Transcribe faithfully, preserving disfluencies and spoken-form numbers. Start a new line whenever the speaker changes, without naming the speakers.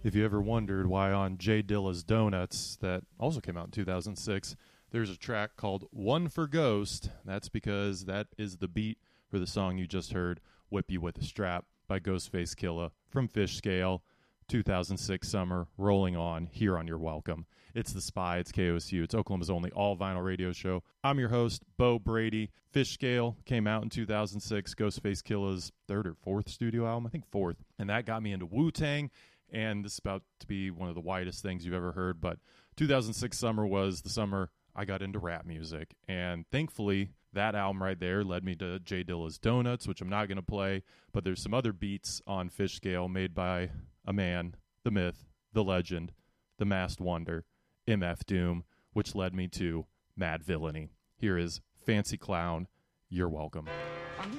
If you ever wondered why on J Dilla's Donuts, that also came out in two thousand six, there's a track called One for Ghost, that's because that is the beat for the song you just heard, Whip You With a Strap by Ghostface Killah from Fish Scale, two thousand six summer, rolling on here on Your Welcome. It's The Spy, it's K O S U, it's Oklahoma's only all-vinyl radio show. I'm your host, Bo Brady. Fish Scale came out in two thousand six, Ghostface Killah's third or fourth studio album, I think fourth, and that got me into Wu-Tang. And this is about to be one of the widest things you've ever heard, but two thousand six summer was the summer I got into rap music, and thankfully that album right there led me to J Dilla's Donuts, which I'm not going to play, but there's some other beats on Fish Scale made by a man, the myth, the legend, the masked wonder, M F Doom, which led me to Mad Villainy. Here is Fancy Clown, You're Welcome.